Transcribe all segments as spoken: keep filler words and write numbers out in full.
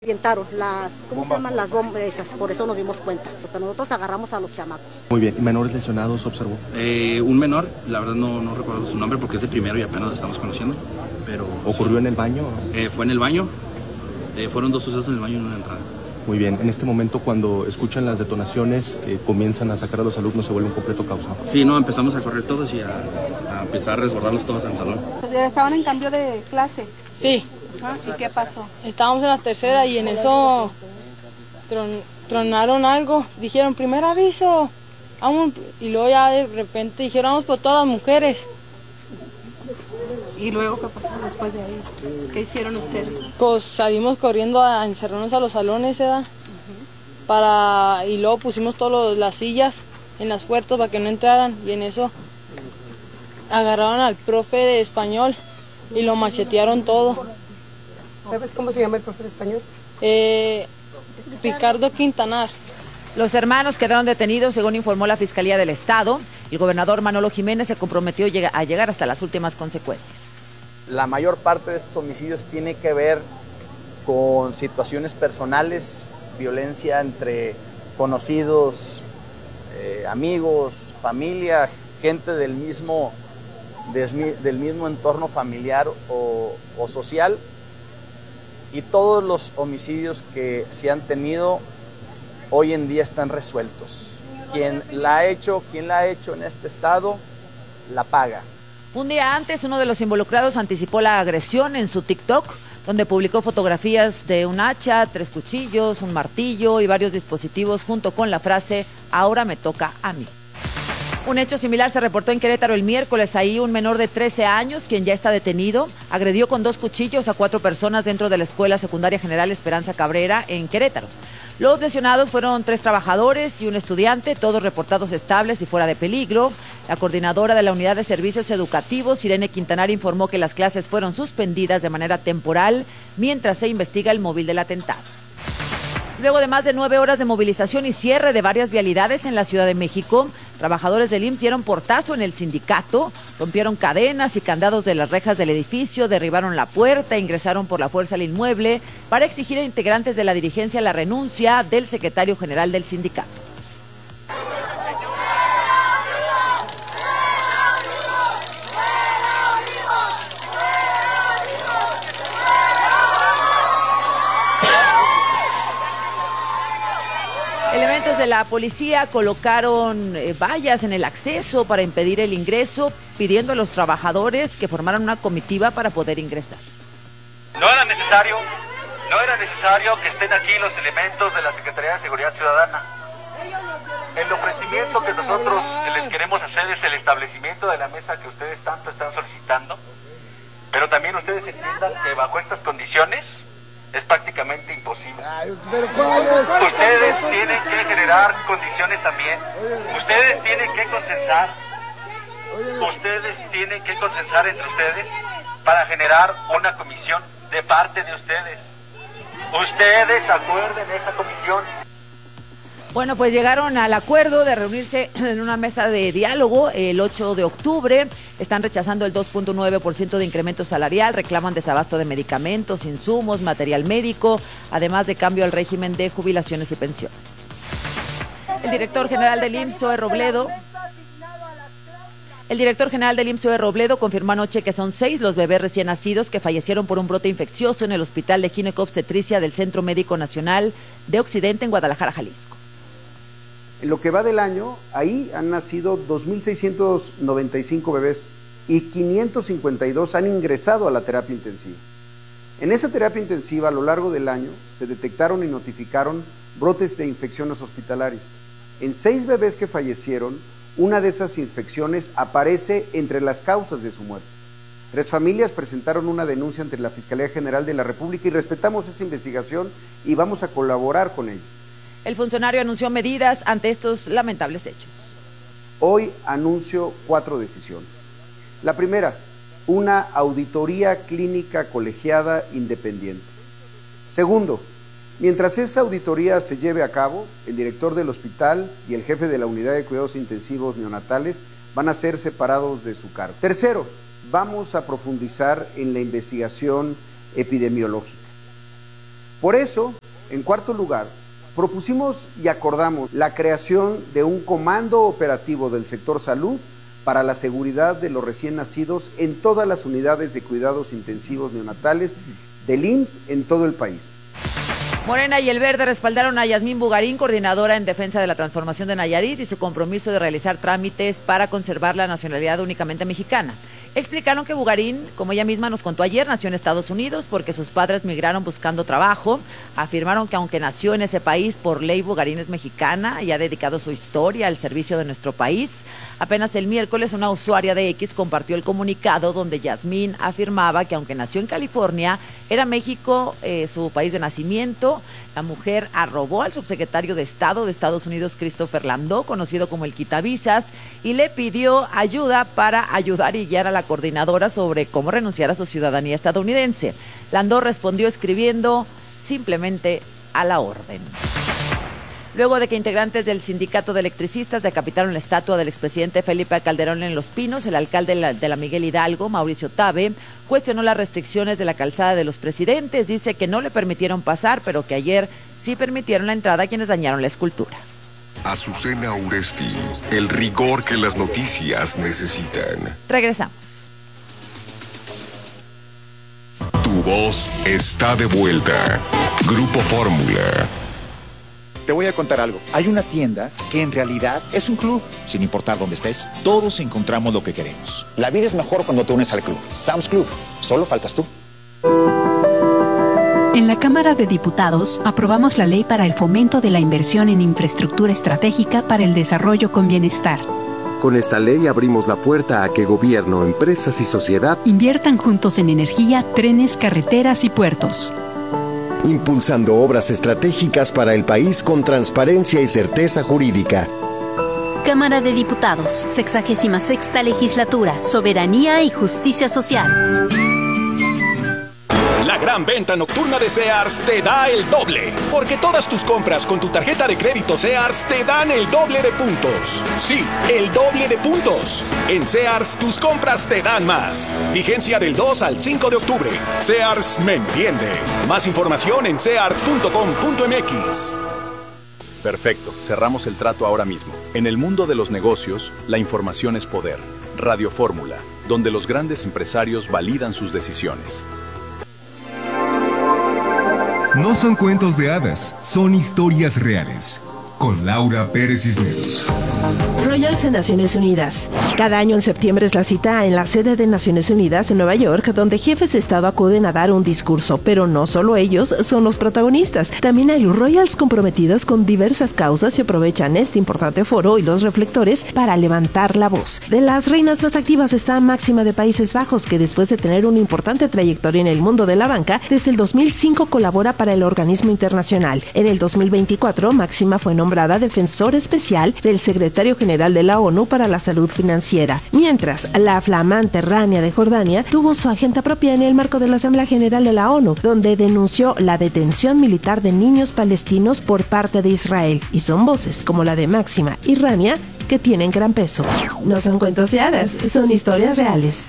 Aventaron las, ¿cómo se llaman? Las bombas esas, por eso nos dimos cuenta, porque nosotros agarramos a los chamacos. Muy bien, ¿y menores lesionados observó? Eh, un menor, la verdad no, no recuerdo su nombre porque es de primero y apenas lo estamos conociendo, pero... ¿Ocurrió sí. en el baño? Eh, fue en el baño, eh, fueron dos sucesos en el baño y una en la entrada. Muy bien, en este momento cuando escuchan las detonaciones, eh, comienzan a sacar a los alumnos, se vuelve un completo caos. Sí, no, empezamos a correr todos y a, a empezar a resguardarlos todos en el salón. ¿Estaban en cambio de clase? Sí. ¿Ah? ¿Y qué pasó? Estábamos en la tercera y en eso tron, tronaron algo. Dijeron, primer aviso. Vamos. Y luego ya de repente dijeron, vamos por todas las mujeres. ¿Y luego qué pasó después de ahí? ¿Qué hicieron ustedes? Pues salimos corriendo a encerrarnos a los salones, ¿verdad? Uh-huh. Para, y luego pusimos todas las sillas en las puertas para que no entraran. Y en eso agarraron al profe de español y lo machetearon todo. ¿Sabes cómo se llama el profe de español? Eh, Ricardo Quintanar. Los hermanos quedaron detenidos, según informó la Fiscalía del Estado. El gobernador Manolo Jiménez se comprometió a llegar hasta las últimas consecuencias. La mayor parte de estos homicidios tiene que ver con situaciones personales, violencia entre conocidos, eh, amigos, familia, gente del mismo, del mismo entorno familiar o, o social. Y todos los homicidios que se han tenido hoy en día están resueltos. Quien la ha hecho, quien la ha hecho en este estado, la paga. Un día antes, uno de los involucrados anticipó la agresión en su TikTok, donde publicó fotografías de un hacha, tres cuchillos, un martillo y varios dispositivos junto con la frase, ahora me toca a mí. Un hecho similar se reportó en Querétaro el miércoles. Ahí un menor de trece años, quien ya está detenido, agredió con dos cuchillos a cuatro personas dentro de la Escuela Secundaria General Esperanza Cabrera en Querétaro. Los lesionados fueron tres trabajadores y un estudiante, todos reportados estables y fuera de peligro. La coordinadora de la Unidad de Servicios Educativos, Irene Quintanar, informó que las clases fueron suspendidas de manera temporal mientras se investiga el móvil del atentado. Luego de más de nueve horas de movilización y cierre de varias vialidades en la Ciudad de México, trabajadores del I M S S dieron portazo en el sindicato, rompieron cadenas y candados de las rejas del edificio, derribaron la puerta, ingresaron por la fuerza al inmueble para exigir a integrantes de la dirigencia la renuncia del secretario general del sindicato. Elementos de la policía colocaron eh, vallas en el acceso para impedir el ingreso, pidiendo a los trabajadores que formaran una comitiva para poder ingresar. No era necesario, no era necesario que estén aquí los elementos de la Secretaría de Seguridad Ciudadana. El ofrecimiento que nosotros les queremos hacer es el establecimiento de la mesa que ustedes tanto están solicitando, pero también ustedes entiendan que bajo estas condiciones es prácticamente imposible. Ustedes tienen que generar condiciones también. Ustedes tienen que consensar. Ustedes tienen que consensar entre ustedes para generar una comisión de parte de ustedes. Ustedes acuerden esa comisión. Bueno, pues llegaron al acuerdo de reunirse en una mesa de diálogo el ocho de octubre. Están rechazando el dos punto nueve por ciento de incremento salarial, reclaman desabasto de medicamentos, insumos, material médico, además de cambio al régimen de jubilaciones y pensiones. El director general del I M S S, Zoe Robledo, el director general del I M S S, Zoe Robledo, confirmó anoche que son seis los bebés recién nacidos que fallecieron por un brote infeccioso en el Hospital de Ginecobstetricia del Centro Médico Nacional de Occidente en Guadalajara, Jalisco. En lo que va del año, ahí han nacido dos mil seiscientos noventa y cinco bebés y quinientos cincuenta y dos han ingresado a la terapia intensiva. En esa terapia intensiva, a lo largo del año, se detectaron y notificaron brotes de infecciones hospitalarias. En seis bebés que fallecieron, una de esas infecciones aparece entre las causas de su muerte. Tres familias presentaron una denuncia ante la Fiscalía General de la República y respetamos esa investigación y vamos a colaborar con ellos. El funcionario anunció medidas ante estos lamentables hechos. Hoy anuncio cuatro decisiones. La primera, una auditoría clínica colegiada independiente. Segundo, mientras esa auditoría se lleve a cabo, el director del hospital y el jefe de la unidad de cuidados intensivos neonatales van a ser separados de su cargo. Tercero, vamos a profundizar en la investigación epidemiológica. Por eso, en cuarto lugar, propusimos y acordamos la creación de un comando operativo del sector salud para la seguridad de los recién nacidos en todas las unidades de cuidados intensivos neonatales del I M S S en todo el país. Morena y el Verde respaldaron a Yasmín Bugarín, coordinadora en defensa de la transformación de Nayarit, y su compromiso de realizar trámites para conservar la nacionalidad únicamente mexicana. Explicaron que Bugarín, como ella misma nos contó ayer, nació en Estados Unidos porque sus padres migraron buscando trabajo. Afirmaron que aunque nació en ese país, por ley Bugarín es mexicana y ha dedicado su historia al servicio de nuestro país. Apenas el miércoles una usuaria de X compartió el comunicado donde Yasmín afirmaba que aunque nació en California, era México eh, su país de nacimiento. La mujer arrobó al subsecretario de Estado de Estados Unidos, Christopher Landó, conocido como el quitavisas, y le pidió ayuda para ayudar y guiar a la coordinadora sobre cómo renunciar a su ciudadanía estadounidense. Landó respondió escribiendo simplemente a la orden. Luego de que integrantes del sindicato de electricistas decapitaron la estatua del expresidente Felipe Calderón en Los Pinos, el alcalde de la, de la Miguel Hidalgo, Mauricio Tabe, cuestionó las restricciones de la calzada de los presidentes. Dice que no le permitieron pasar, pero que ayer sí permitieron la entrada a quienes dañaron la escultura. Azucena Uresti, el rigor que las noticias necesitan. Regresamos. Tu voz está de vuelta. Grupo Fórmula. Te voy a contar algo. Hay una tienda que en realidad es un club. Sin importar dónde estés, todos encontramos lo que queremos. La vida es mejor cuando te unes al club. Sam's Club. Solo faltas tú. En la Cámara de Diputados aprobamos la ley para el fomento de la inversión en infraestructura estratégica para el desarrollo con bienestar. Con esta ley abrimos la puerta a que gobierno, empresas y sociedad inviertan juntos en energía, trenes, carreteras y puertos. Impulsando obras estratégicas para el país con transparencia y certeza jurídica. Cámara de Diputados, sexagésima sexta legislatura, soberanía y justicia social. La gran venta nocturna de Sears te da el doble, porque todas tus compras con tu tarjeta de crédito Sears te dan el doble de puntos. Sí, el doble de puntos. En Sears tus compras te dan más. Vigencia del dos al cinco de octubre. Sears me entiende. Más información en sears punto com punto m x. Perfecto, cerramos el trato ahora mismo. En el mundo de los negocios, la información es poder. Radio Fórmula, donde los grandes empresarios validan sus decisiones. No son cuentos de hadas, son historias reales. Con Laura Pérez Cisneros. Royals de Naciones Unidas. Cada año en septiembre es la cita en la sede de Naciones Unidas en Nueva York, donde jefes de Estado acuden a dar un discurso, pero no solo ellos son los protagonistas. También hay Royals comprometidos con diversas causas y aprovechan este importante foro y los reflectores para levantar la voz. De las reinas más activas está Máxima de Países Bajos, que después de tener una importante trayectoria en el mundo de la banca, desde el dos mil cinco colabora para el organismo internacional. En el dos mil veinticuatro, Máxima fue nombrada defensor especial del secretario general de la ONU para la salud financiera, mientras la flamante Rania de Jordania tuvo su agenda propia en el marco de la Asamblea General de la ONU, donde denunció la detención militar de niños palestinos por parte de Israel, y son voces como la de Máxima y Rania que tienen gran peso. No son cuentos de hadas, son historias reales.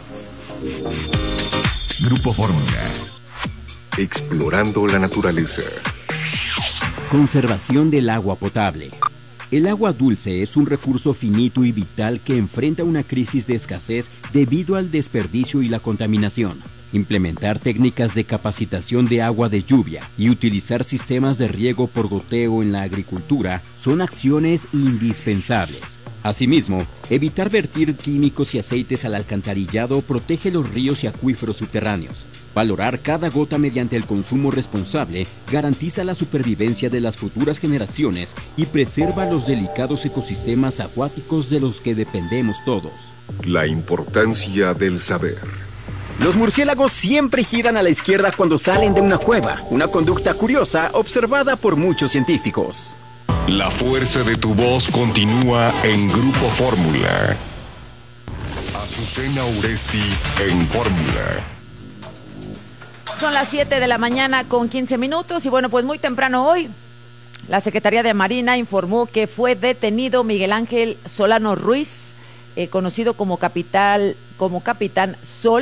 Grupo Fórmula. Explorando la naturaleza. Conservación del agua potable. El agua dulce es un recurso finito y vital que enfrenta una crisis de escasez debido al desperdicio y la contaminación. Implementar técnicas de capacitación de agua de lluvia y utilizar sistemas de riego por goteo en la agricultura son acciones indispensables. Asimismo, evitar vertir químicos y aceites al alcantarillado protege los ríos y acuíferos subterráneos. Valorar cada gota mediante el consumo responsable garantiza la supervivencia de las futuras generaciones y preserva los delicados ecosistemas acuáticos de los que dependemos todos. La importancia del saber. Los murciélagos siempre giran a la izquierda cuando salen de una cueva, una conducta curiosa observada por muchos científicos. La fuerza de tu voz continúa en Grupo Fórmula. Azucena Uresti en Fórmula. Son las siete de la mañana con quince minutos y bueno, pues muy temprano hoy la Secretaría de Marina informó que fue detenido Miguel Ángel Solano Ruiz, eh, conocido como, capital, como Capitán Sol,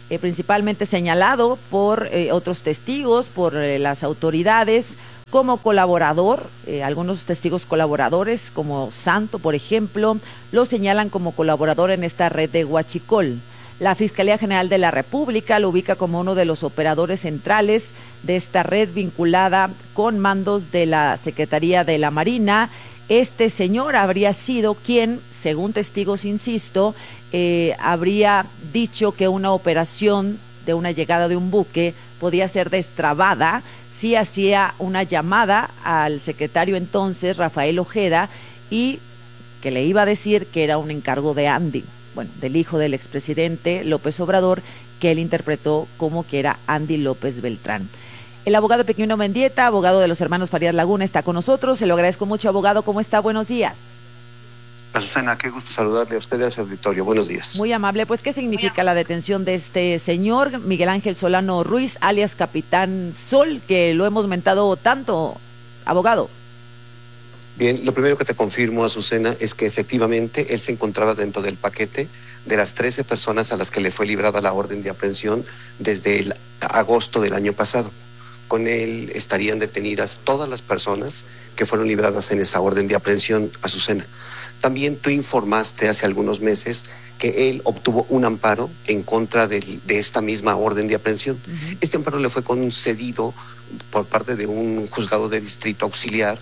eh, principalmente señalado por eh, otros testigos, por eh, las autoridades, como colaborador. Eh, algunos testigos colaboradores, como Santo, por ejemplo, lo señalan como colaborador en esta red de huachicol. La Fiscalía General de la República lo ubica como uno de los operadores centrales de esta red vinculada con mandos de la Secretaría de la Marina. Este señor habría sido quien, según testigos, insisto, eh, habría dicho que una operación de una llegada de un buque podía ser destrabada si hacía una llamada al secretario entonces, Rafael Ojeda, y que le iba a decir que era un encargo de Andy, bueno, del hijo del expresidente López Obrador, que él interpretó como que era Andy López Beltrán. El abogado Pequeño Mendieta, abogado de los hermanos Farías Laguna, está con nosotros. Se lo agradezco mucho, abogado. ¿Cómo está? Buenos días. Azucena, qué gusto saludarle a usted y a su auditorio. Buenos días. Muy amable. Pues, ¿qué significa la detención de este señor, Miguel Ángel Solano Ruiz, alias Capitán Sol, que lo hemos mentado tanto, abogado? Bien, lo primero que te confirmo, Azucena, es que efectivamente él se encontraba dentro del paquete de las trece personas a las que le fue librada la orden de aprehensión desde el agosto del año pasado. Con él estarían detenidas todas las personas que fueron libradas en esa orden de aprehensión, Azucena. También tú informaste hace algunos meses que él obtuvo un amparo en contra de, de esta misma orden de aprehensión. Uh-huh. Este amparo le fue concedido por parte de un juzgado de distrito auxiliar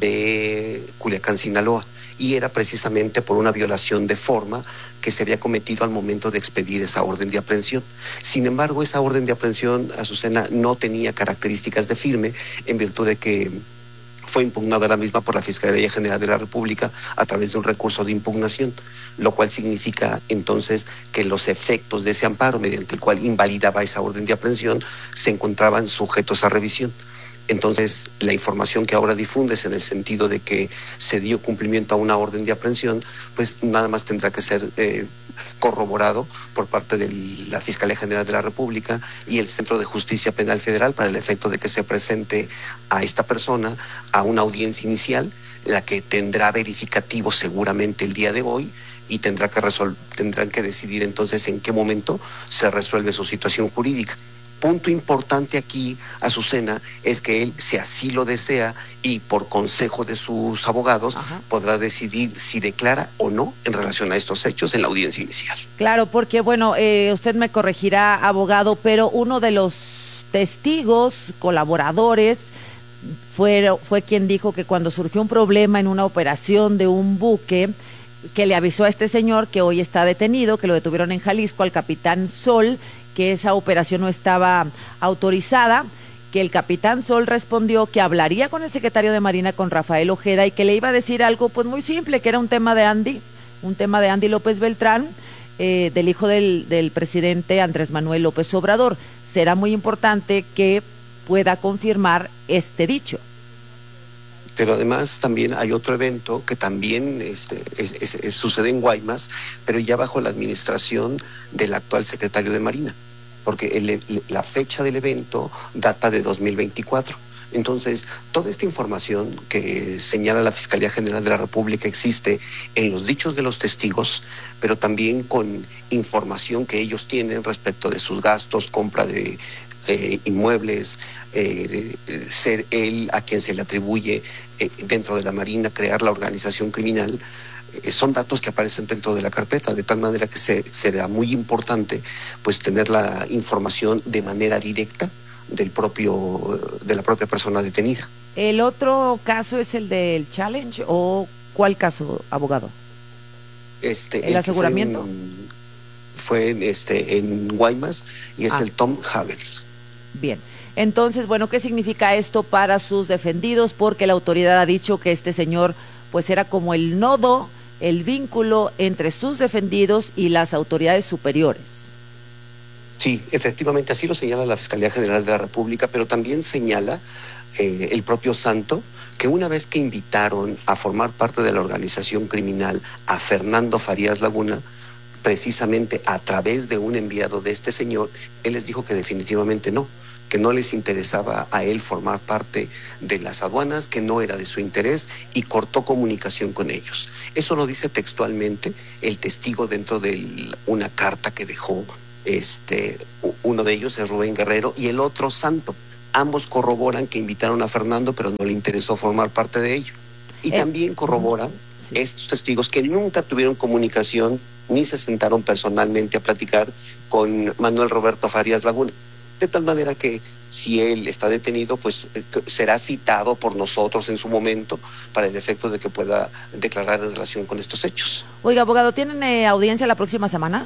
de Culiacán, Sinaloa, y era precisamente por una violación de forma que se había cometido al momento de expedir esa orden de aprehensión. Sin embargo, esa orden de aprehensión, Azucena, no tenía características de firme, en virtud de que fue impugnada la misma por la Fiscalía General de la República a través de un recurso de impugnación, lo cual significa entonces que los efectos de ese amparo, mediante el cual invalidaba esa orden de aprehensión, se encontraban sujetos a revisión. Entonces, la información que ahora difundes en el sentido de que se dio cumplimiento a una orden de aprehensión, pues nada más tendrá que ser eh, corroborado por parte de la Fiscalía General de la República y el Centro de Justicia Penal Federal para el efecto de que se presente a esta persona a una audiencia inicial, la que tendrá verificativo seguramente el día de hoy, y tendrá que resol- tendrán que decidir entonces en qué momento se resuelve su situación jurídica. Punto importante aquí, Azucena, es que él, si así lo desea y por consejo de sus abogados, Ajá. podrá decidir si declara o no en relación a estos hechos en la audiencia inicial. Claro, porque bueno, eh, usted me corregirá, abogado, pero uno de los testigos, colaboradores, fue, fue quien dijo que cuando surgió un problema en una operación de un buque, que le avisó a este señor que hoy está detenido, que lo detuvieron en Jalisco, al Capitán Sol, que esa operación no estaba autorizada, que el Capitán Sol respondió que hablaría con el secretario de Marina, con Rafael Ojeda, y que le iba a decir algo pues muy simple, que era un tema de Andy, un tema de Andy López Beltrán, eh, del hijo del, del presidente Andrés Manuel López Obrador. Será muy importante que pueda confirmar este dicho. Pero además también hay otro evento que también este, es, es, es, sucede en Guaymas, pero ya bajo la administración del actual secretario de Marina, porque el, la fecha del evento data de dos mil veinticuatro. Entonces, toda esta información que señala la Fiscalía General de la República existe en los dichos de los testigos, pero también con información que ellos tienen respecto de sus gastos, compra de eh, inmuebles, eh, ser él a quien se le atribuye eh, dentro de la Marina crear la organización criminal. Eh, son datos que aparecen dentro de la carpeta, de tal manera que se, será muy importante pues tener la información de manera directa del propio de la propia persona detenida. ¿El otro caso es el del Challenge o cuál caso, abogado? Este, ¿El aseguramiento? Fue en, fue en, este, en Guaymas y es ah. el Tom Havels. Bien. Entonces, bueno, ¿qué significa esto para sus defendidos? Porque la autoridad ha dicho que este señor pues era como el nodo, el vínculo entre sus defendidos y las autoridades superiores. Sí, efectivamente, así lo señala la Fiscalía General de la República, pero también señala eh, el propio Santo que una vez que invitaron a formar parte de la organización criminal a Fernando Farías Laguna, precisamente a través de un enviado de este señor, él les dijo que definitivamente no, que no les interesaba a él formar parte de las aduanas, que no era de su interés, y cortó comunicación con ellos. Eso lo dice textualmente el testigo dentro de una carta que dejó Este, uno de ellos es Rubén Guerrero y el otro Santo. Ambos corroboran que invitaron a Fernando, pero no le interesó formar parte de ello. Y eh, también corroboran sí. estos testigos que nunca tuvieron comunicación ni se sentaron personalmente a platicar con Manuel Roberto Farías Laguna. De tal manera que si él está detenido, pues será citado por nosotros en su momento para el efecto de que pueda declarar en relación con estos hechos. Oiga, abogado, ¿tienen eh, audiencia la próxima semana?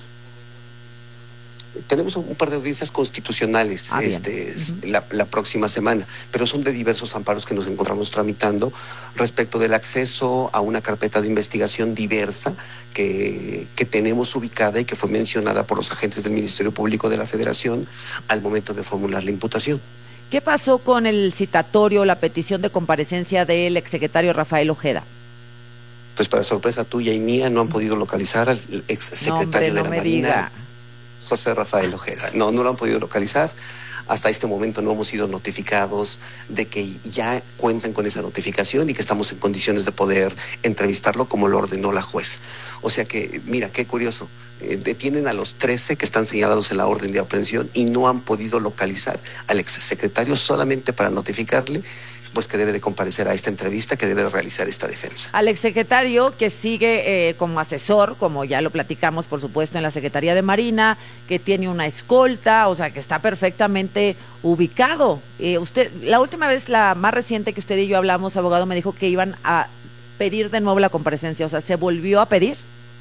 Tenemos un par de audiencias constitucionales ah, este, uh-huh. la, la próxima semana, pero son de diversos amparos que nos encontramos tramitando respecto del acceso a una carpeta de investigación diversa que, que tenemos ubicada y que fue mencionada por los agentes del Ministerio Público de la Federación al momento de formular la imputación. ¿Qué pasó con el citatorio, la petición de comparecencia del exsecretario Rafael Ojeda? Pues para sorpresa tuya y mía no han podido localizar al exsecretario no, hombre, no de la me Marina. Diga. José Rafael Ojeda. No, no lo han podido localizar. Hasta este momento no hemos sido notificados de que ya cuentan con esa notificación y que estamos en condiciones de poder entrevistarlo como lo ordenó la juez. O sea que, mira, qué curioso. Eh, detienen a los trece que están señalados en la orden de aprehensión y no han podido localizar al exsecretario solamente para notificarle pues que debe de comparecer a esta entrevista, que debe de realizar esta defensa. Al exsecretario que sigue eh, como asesor, como ya lo platicamos por supuesto en la Secretaría de Marina, que tiene una escolta, o sea que está perfectamente ubicado. Eh, usted, la última vez, la más reciente que usted y yo hablamos, abogado, me dijo que iban a pedir de nuevo la comparecencia, o sea, ¿se volvió a pedir?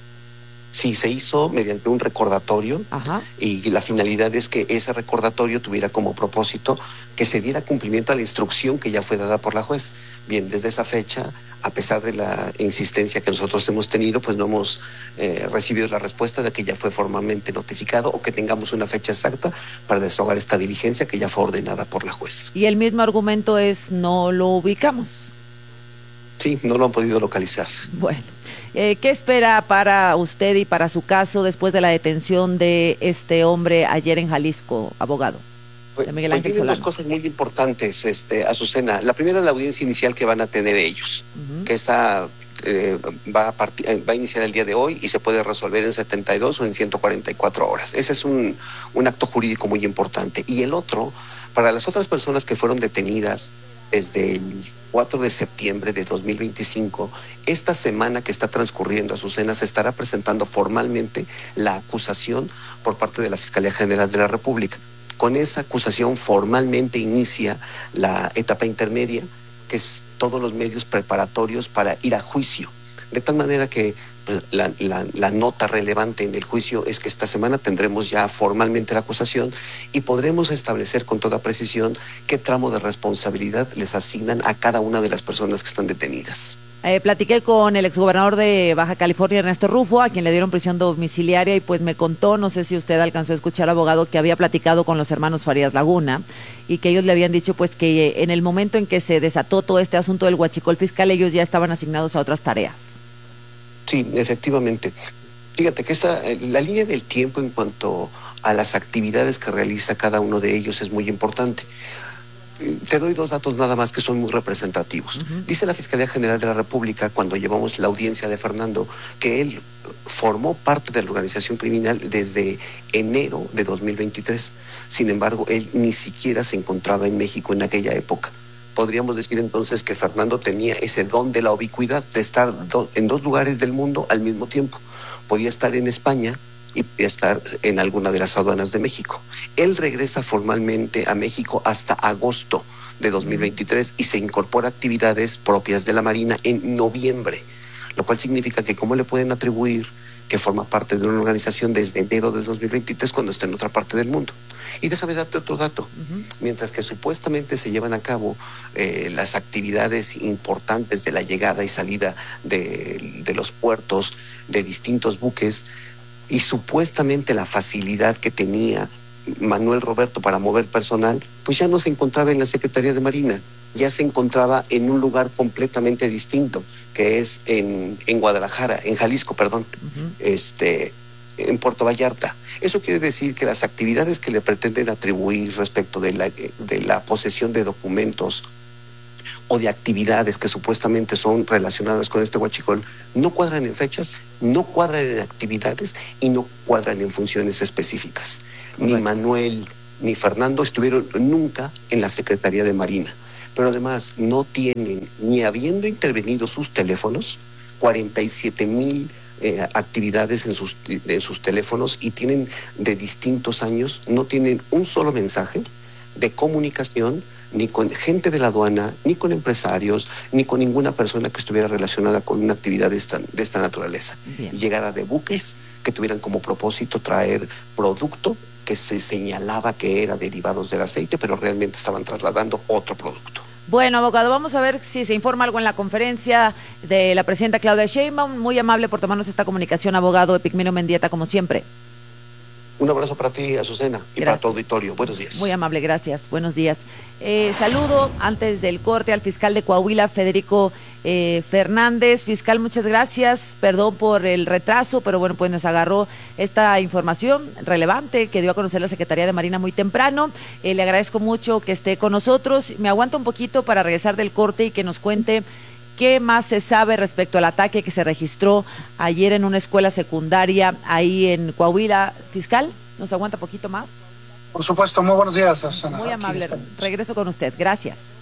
Sí, se hizo mediante un recordatorio. Ajá. Y la finalidad es que ese recordatorio tuviera como propósito que se diera cumplimiento a la instrucción que ya fue dada por la juez. Bien, desde esa fecha, a pesar de la insistencia que nosotros hemos tenido, pues no hemos eh, recibido la respuesta de que ya fue formalmente notificado o que tengamos una fecha exacta para desahogar esta diligencia que ya fue ordenada por la juez. Y el mismo argumento es, no lo ubicamos. Sí, no lo han podido localizar. Bueno. Eh, ¿Qué espera para usted y para su caso después de la detención de este hombre ayer en Jalisco, abogado? Pues, de Miguel pues Ángel tienen Solano. dos cosas muy importantes, este, Azucena. La primera es la audiencia inicial que van a tener ellos, uh-huh. que esa eh, va, a partir, va a iniciar el día de hoy y se puede resolver en setenta y dos o en ciento cuarenta y cuatro horas. Ese es un, un acto jurídico muy importante. Y el otro, para las otras personas que fueron detenidas desde el cuatro de septiembre de dos mil veinticinco, esta semana que está transcurriendo, Azucena, se estará presentando formalmente la acusación por parte de la Fiscalía General de la República. Con esa acusación formalmente inicia la etapa intermedia, que es todos los medios preparatorios para ir a juicio. De tal manera que pues, la, la, la nota relevante en el juicio es que esta semana tendremos ya formalmente la acusación y podremos establecer con toda precisión qué tramo de responsabilidad les asignan a cada una de las personas que están detenidas. Eh, platiqué con el exgobernador de Baja California, Ernesto Rufo, a quien le dieron prisión domiciliaria y pues me contó, no sé si usted alcanzó a escuchar, abogado, que había platicado con los hermanos Farías Laguna y que ellos le habían dicho pues que en el momento en que se desató todo este asunto del huachicol fiscal, ellos ya estaban asignados a otras tareas. Sí, efectivamente. Fíjate que esta, la línea del tiempo en cuanto a las actividades que realiza cada uno de ellos es muy importante. Te doy dos datos nada más que son muy representativos. Uh-huh. Dice la Fiscalía General de la República, cuando llevamos la audiencia de Fernando, que él formó parte de la organización criminal desde enero de dos mil veintitrés. Sin embargo, él ni siquiera se encontraba en México en aquella época. Podríamos decir entonces que Fernando tenía ese don de la ubicuidad, de estar do- en dos lugares del mundo al mismo tiempo. Podía estar en España y podía estar en alguna de las aduanas de México. Él regresa formalmente a México hasta agosto de dos mil veintitrés y se incorpora a actividades propias de la Marina en noviembre, lo cual significa que cómo le pueden atribuir que forma parte de una organización desde enero del dos mil veintitrés cuando está en otra parte del mundo. Y déjame darte otro dato. Uh-huh. Mientras que supuestamente se llevan a cabo eh, las actividades importantes de la llegada y salida de, de los puertos de distintos buques y supuestamente la facilidad que tenía Manuel Roberto para mover personal, pues ya no se encontraba en la Secretaría de Marina, ya se encontraba en un lugar completamente distinto, que es en, en Guadalajara, en Jalisco, perdón, uh-huh. este, en Puerto Vallarta. Eso quiere decir que las actividades que le pretenden atribuir respecto de la, de la posesión de documentos o de actividades que supuestamente son relacionadas con este huachicol no cuadran en fechas, no cuadran en actividades y no cuadran en funciones específicas. Ni Manuel ni Fernando estuvieron nunca en la Secretaría de Marina, pero además no tienen, ni habiendo intervenido sus teléfonos, cuarenta y siete mil eh, actividades en sus, en sus teléfonos, y tienen de distintos años, no tienen un solo mensaje de comunicación ni con gente de la aduana, ni con empresarios, ni con ninguna persona que estuviera relacionada con una actividad de esta, de esta naturaleza. Bien. Llegada de buques que tuvieran como propósito traer producto que se señalaba que era derivados del aceite, pero realmente estaban trasladando otro producto. Bueno, abogado, vamos a ver si se informa algo en la conferencia de la presidenta Claudia Sheinbaum. Muy amable por tomarnos esta comunicación, abogado Epigmenio Mendieta, como siempre. Un abrazo para ti, Azucena, y gracias. Para tu auditorio. Buenos días. Muy amable, gracias. Buenos días. Eh, saludo antes del corte al fiscal de Coahuila, Federico eh, Fernández. Fiscal, muchas gracias. Perdón por el retraso, pero bueno, pues nos agarró esta información relevante que dio a conocer la Secretaría de Marina muy temprano. Eh, le agradezco mucho que esté con nosotros. Me aguanta un poquito para regresar del corte y que nos cuente qué más se sabe respecto al ataque que se registró ayer en una escuela secundaria ahí en Coahuila. Fiscal, ¿nos aguanta poquito más? Por supuesto, muy buenos días, Susana. Muy amable, regreso con usted, gracias.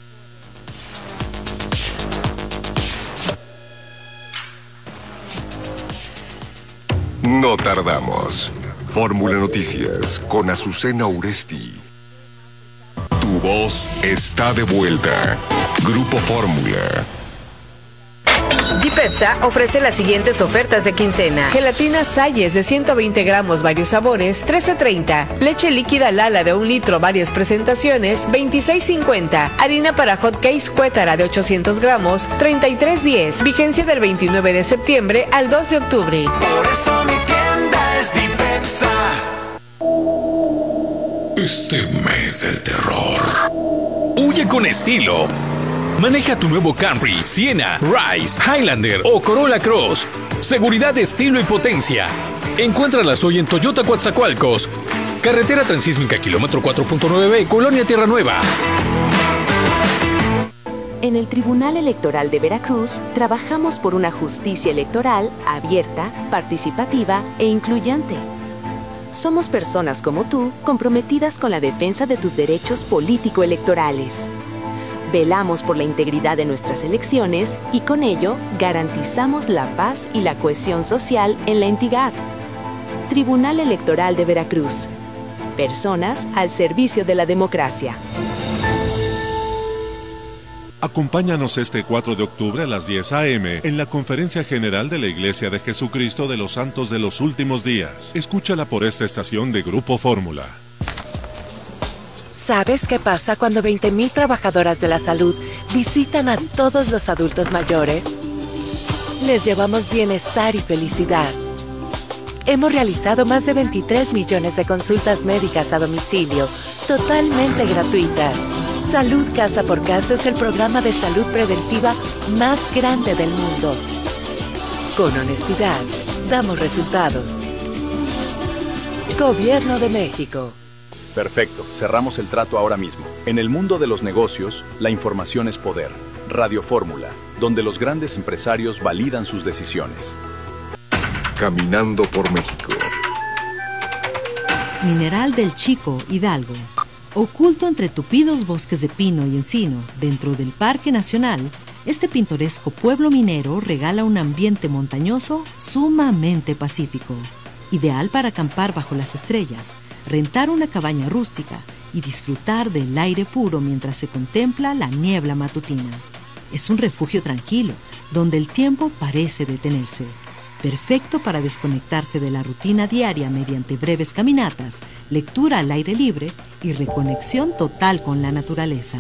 No tardamos. Fórmula Noticias con Azucena Uresti. Tu voz está de vuelta. Grupo Fórmula. Dipepsa ofrece las siguientes ofertas de quincena. Gelatina Sayes de ciento veinte gramos, varios sabores, trece treinta. Leche líquida Lala de un litro, varias presentaciones, veintiséis cincuenta. Harina para hot cakes Cuétara de ochocientos gramos, treinta y tres diez. Vigencia del veintinueve de septiembre al dos de octubre. Por eso mi tienda es Dipepsa. Este mes del terror. Huye con estilo. Maneja tu nuevo Camry, Siena, Rise, Highlander o Corolla Cross. Seguridad, estilo y potencia. Encuéntralas hoy en Toyota Coatzacoalcos. Carretera Transísmica, kilómetro cuatro punto nueve B, Colonia Tierra Nueva. En el Tribunal Electoral de Veracruz, trabajamos por una justicia electoral abierta, participativa e incluyente. Somos personas como tú, comprometidas con la defensa de tus derechos político-electorales. Velamos por la integridad de nuestras elecciones y con ello garantizamos la paz y la cohesión social en la entidad. Tribunal Electoral de Veracruz. Personas al servicio de la democracia. Acompáñanos este cuatro de octubre a las diez a eme en la Conferencia General de la Iglesia de Jesucristo de los Santos de los Últimos Días. Escúchala por esta estación de Grupo Fórmula. ¿Sabes qué pasa cuando veinte mil trabajadoras de la salud visitan a todos los adultos mayores? Les llevamos bienestar y felicidad. Hemos realizado más de veintitrés millones de consultas médicas a domicilio, totalmente gratuitas. Salud Casa por Casa es el programa de salud preventiva más grande del mundo. Con honestidad, damos resultados. Gobierno de México. Perfecto, cerramos el trato ahora mismo. En el mundo de los negocios, la información es poder. Radio Fórmula, donde los grandes empresarios validan sus decisiones. Caminando por México. Mineral del Chico, Hidalgo. Oculto entre tupidos bosques de pino y encino, dentro del Parque Nacional, este pintoresco pueblo minero regala un ambiente montañoso sumamente pacífico. Ideal para acampar bajo las estrellas, rentar una cabaña rústica y disfrutar del aire puro mientras se contempla la niebla matutina. Es un refugio tranquilo, donde el tiempo parece detenerse. Perfecto para desconectarse de la rutina diaria mediante breves caminatas, lectura al aire libre y reconexión total con la naturaleza.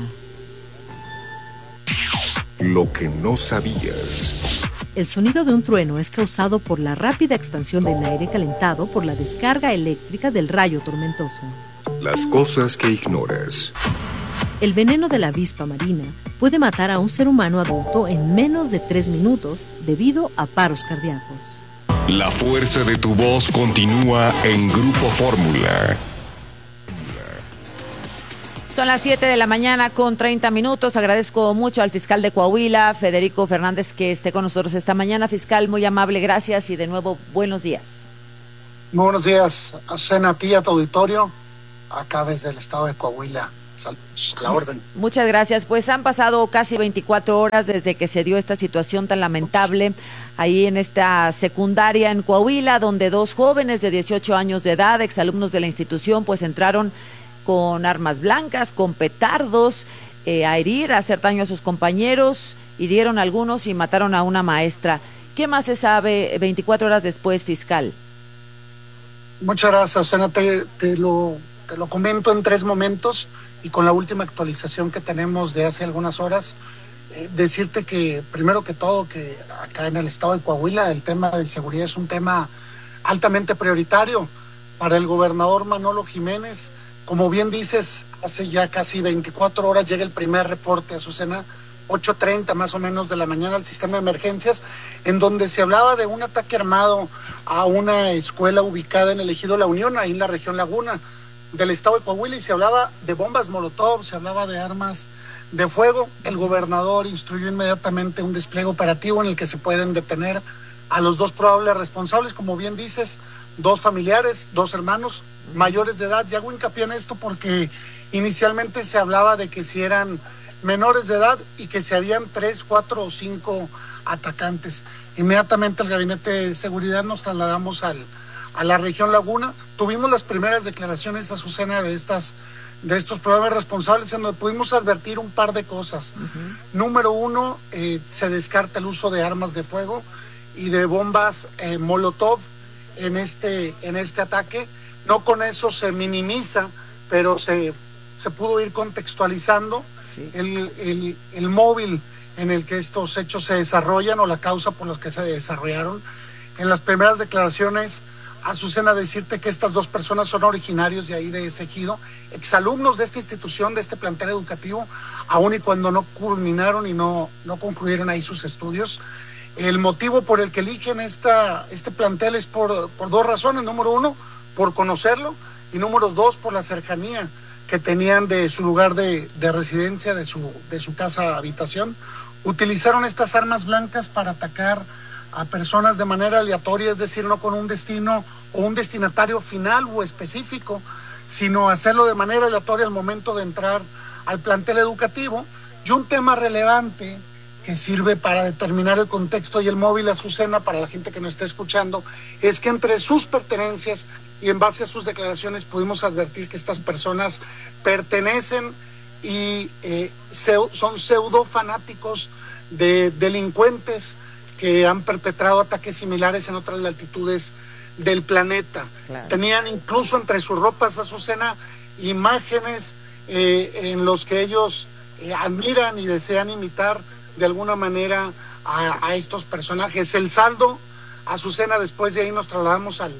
Lo que no sabías. El sonido de un trueno es causado por la rápida expansión del aire calentado por la descarga eléctrica del rayo tormentoso. Las cosas que ignoras. El veneno de la avispa marina puede matar a un ser humano adulto en menos de tres minutos debido a paros cardíacos. La fuerza de tu voz continúa en Grupo Fórmula. Son las siete de la mañana con treinta minutos. Agradezco mucho al fiscal de Coahuila, Federico Fernández, que esté con nosotros esta mañana. Fiscal, muy amable, gracias y de nuevo, buenos días. Muy buenos días, Azucena, a ti y a tu auditorio, acá desde el estado de Coahuila. Saludos, a la orden. Muchas gracias. Pues han pasado casi veinticuatro horas desde que se dio esta situación tan lamentable ahí en esta secundaria en Coahuila, donde dos jóvenes de dieciocho años de edad, exalumnos de la institución, pues entraron con armas blancas, con petardos, eh, a herir, a hacer daño a sus compañeros, hirieron a algunos y mataron a una maestra. ¿Qué más se sabe veinticuatro horas después, fiscal? Muchas gracias, Azucena. Te, te, lo, te lo comento en tres momentos y con la última actualización que tenemos de hace algunas horas. Eh, decirte que, primero que todo, que acá en el estado de Coahuila el tema de seguridad es un tema altamente prioritario para el gobernador Manolo Jiménez. Como bien dices, hace ya casi veinticuatro horas llega el primer reporte, Azucena, ocho treinta más o menos de la mañana al sistema de emergencias, en donde se hablaba de un ataque armado a una escuela ubicada en el ejido La Unión, ahí en la región Laguna del estado de Coahuila, y se hablaba de bombas molotov, se hablaba de armas de fuego. El gobernador instruyó inmediatamente un despliegue operativo en el que se pueden detener a los dos probables responsables, como bien dices, dos familiares, dos hermanos mayores de edad. Y hago hincapié en esto porque inicialmente se hablaba de que si eran menores de edad y que si habían tres, cuatro o cinco atacantes. Inmediatamente el gabinete de seguridad nos trasladamos al, a la región Laguna. Tuvimos las primeras declaraciones, Azucena, de estas de estos probables responsables, en donde pudimos advertir un par de cosas. Uh-huh. Número uno, eh, se descarta el uso de armas de fuego y de bombas eh, molotov en este, en este ataque. No con eso se minimiza, pero se, se pudo ir contextualizando sí. el, el, el móvil en el que estos hechos se desarrollan o la causa por la que se desarrollaron. En las primeras declaraciones, Azucena, decirte que estas dos personas son originarios de ahí de ese ejido, exalumnos de esta institución, de este plantel educativo, aun y cuando no culminaron y no, no concluyeron ahí sus estudios. El motivo por el que eligen esta, este plantel es por, por dos razones. Número uno, por conocerlo, y número dos, por la cercanía que tenían de su lugar de, de residencia, de su, de su casa habitación. Utilizaron estas armas blancas para atacar a personas de manera aleatoria, es decir, no con un destino o un destinatario final o específico, sino hacerlo de manera aleatoria al momento de entrar al plantel educativo. Y un tema relevante que sirve para determinar el contexto y el móvil, Azucena, para la gente que nos está escuchando, es que entre sus pertenencias y en base a sus declaraciones pudimos advertir que estas personas pertenecen y eh, son pseudo fanáticos de delincuentes que han perpetrado ataques similares en otras latitudes del planeta. Claro. Tenían incluso entre sus ropas, Azucena, imágenes eh, en los que ellos eh, admiran y desean imitar de alguna manera a, a estos personajes. El saldo, Azucena, después de ahí nos trasladamos al,